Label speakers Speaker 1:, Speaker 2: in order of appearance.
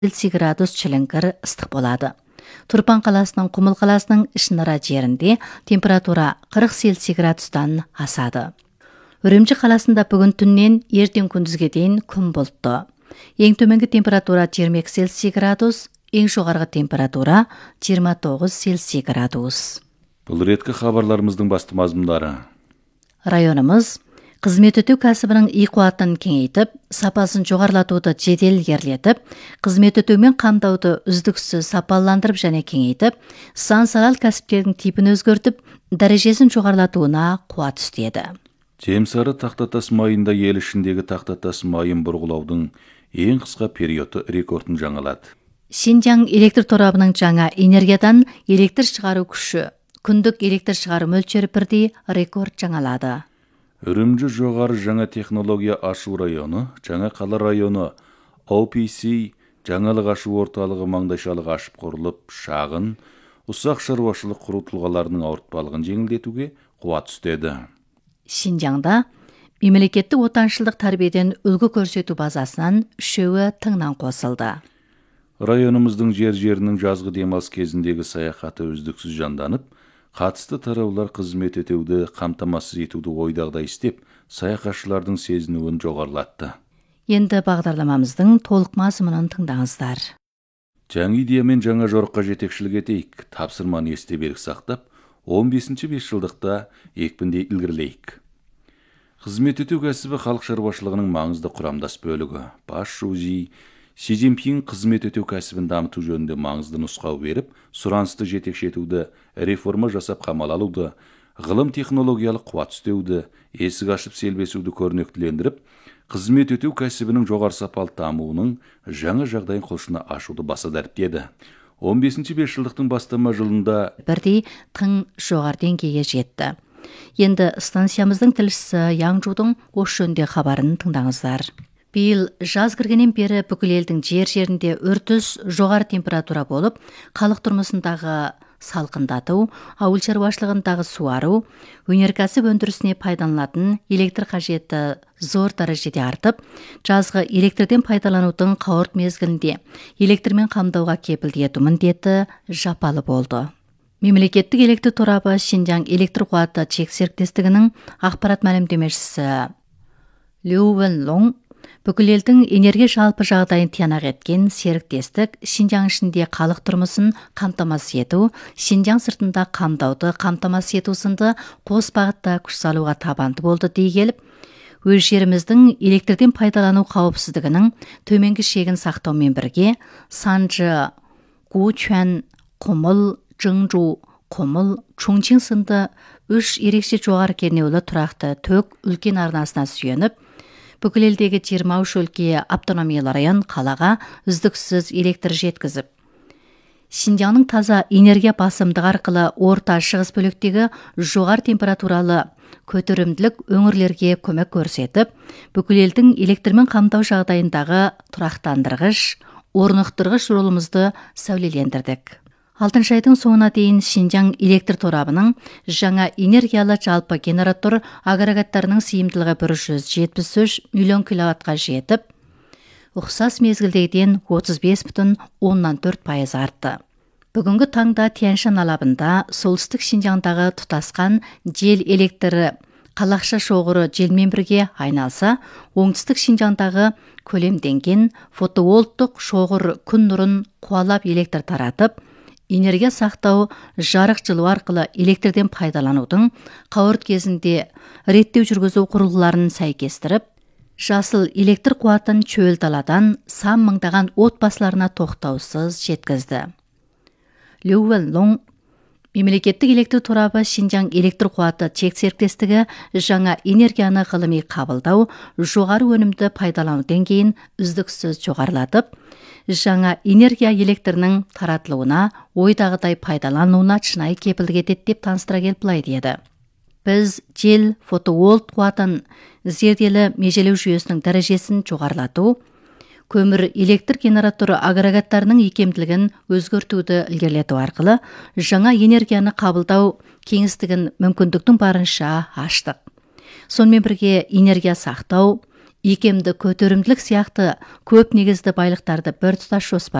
Speaker 1: Цельсий градус чіліңгір ыстық болады. Турпан қаласының Құмыл қаласының ішінара жерінде температура 40 Цельсий градустан асады. Үрімжі қаласында бүгін түннен ертең күндізге дейін күн бұлтты. Ең төменгі температура 22 Цельсий градус, ең жоғарғы температура 29 Цельсий градус.
Speaker 2: Бұл реткі хабарларымыздың басты мазмұндары.
Speaker 1: Районымыз қызмет өтеу кәсібінің қуатын кеңейтіп, сапасын жоғарылатуды жедел ерлетіп, қызмет өтеумен қамтауды үздіксіз сапаландырып және кеңейтіп, сан-салал кәсіптердің типін өзгертіп, дәрежесін жоғарылатуына қуат үстеді.
Speaker 2: Жемсары тақтатас майында ел ішіндегі тақтатас майын бұрғылаудың ең қысқа периоды рекордын жаңалады.
Speaker 1: Шинжаң электр торабының жаңа энергиядан электр шығару күші, күндік электр шығару мөлшері бірдей рекорд жаңалады.
Speaker 2: Үрімжі жоғары жаңа технология ашу районы, жаңа қала районы, OPC жаңалық ашу орталығы маңдайшалық ашып құрылып, шағын, ұсақ шаруашылық құру тұлғаларының ауыртпалығын жеңілдетуге қуат үстеді.
Speaker 1: Шинжаңда мемлекеттік отаншылдық тәрбиеден үлгі көрсету базасынан 3-і тыңнан қосылды.
Speaker 2: Районымыздың жер-жерінің жазғы демалыс кезіндегі саяхаты үздіксіз жанданып, қатысты тараулар қызмет етуді қамтамасыз етуді ойдағыдай істеп, саяхатшылардың сезінуін жоғарылатты.
Speaker 1: Енді бағдарламамыздың толық мазмұнын тыңдаңыздар.
Speaker 2: Жаңа идеямен жаңа жорыққа жетекшілік етейік, тапсырманы есте берік сақтап, 15-ші бесжылдықта екпінді ілгерілейік. Қызмет ету кәсібі халық шаруашылығының маңызды құрамдас бөлігі. Басшысы Си Цзиньпин қызмет ету кәсібін дамыту жөнінде маңызды нұсқау беріп, сұранысты жетекші етуді, реформа жасап қамал алуды, ғылым технологиялық қуат үстеуді, есік ашып селбесуді көрнектілендіріп, қызмет ету кәсібінің жоғары сапалы дамуының жаңа жағдайын құлшына ашуды баса дәріптеді. 15-ші бесжылдықтың бастама жылында
Speaker 1: бірдей тың жоғары деңгейге жетті. Енді станциямыздың тілшісі Яңжудың осы жөнінде хабарын тыңдаңыздар. Биыл жаз кіргеннен бері бүкіл елдің жер-жерінде үртіс жоғары температура болып, халық тұрмысындағы салқындату, ауыл шаруашылығындағы суару, өнеркәсіп өндірісіне пайдаланылатын электр қажеті зор дәрежеде артып, жазғы электрден пайдаланудың қауырт мезгілінде электрмен қамдауға кепілді ету міндеті жапалы болды. Мемлекеттік электр торабы Шинжаң электр қуаты чек серіктестігінің ақпарат мәлімдемешісі Лю Вэнлоң бүкіл елдің энергия жалпы жағдайын тиянақ еткен серіктестік Шинжаң ішінде халық тұрмысын қамтамасыз ету, Шинжаң сыртында қамдауды қамтамасыз ету сынды қос бағытта күш салуға табанды болды дей келіп, өз жеріміздің электрден пайдалану қауіпсіздігінің төменгі шегін сақтаумен бірге Санжы, Гучуан, Құмыл, Жыңжу, Құмыл, Чунчин сынды 3 ерекше жоғары кернеулі тұрақты тök үлкен арнасына сүйеніп, бүкіл елдегі 23 өлкеге автономиялы район қалаға үздіксіз электр жеткізіп, Шинжаңның таза энергия басымдығы арқылы орта шығыс бөліктегі жоғары температуралы көтерімділік өңірлерге көмек көрсетіп, бүкіл елдің электрмен қамтау жағдайындағы тұрақтандырғыш, орнықтырғыш ролымызды сәулелендірдік. 6 айдың соңына дейін Шинжаң электр торабының жаңа энергиялы жалпы генератор агрегаттарының сыйымдылығы 173 миллион киловаттқа жетіп, ұқсас мезгілдегіден 35,4% артты. Бүгінгі таңда Тянь-Шань алабында солтүстік Шинжаңдағы тұтасқан жел электрі қалақша шоғыры желмен бірге айналса, оңтүстік Шинжаңдағы көлемденген фотовольттық шоғыр күн нұрын қуалап электр таратып, энергия сақтау, жарық жылу арқылы электрден пайдаланудың қауырт кезінде реттеу жүргізу құрылғыларын сәйкестіріп, жасыл электр қуатын чөл даладан сан мыңдаған отбасыларына тоқтаусыз жеткізді. Лю Вэнлоң мемлекеттік электр торабы Шинжаң электр қуаты чек серіктестігі жаңа энергияны ғылыми қабылдау, жоғары өнімді пайдалану деңгейін үздіксіз жоғарылатып, жаңа энергия электрінің таратылуына, ойдағыдай пайдалануына шынайы кепілдік етеді деп таныстыра келіп былай деді. Біз жел фотовольт қуатын зерделі межелеу жүйесінің дәрежесін жоғарылату, көмір электр генераторы агрегаттарының икемділігін өзгертуді ілгерілету арқылы жаңа энергияны қабылдау кеңістігін мүмкіндіктің барынша аштық. Сонымен бірге энергия сақтау, икемді көтерімділік сияқты көп негізді байлықтарды біртұтас жоспар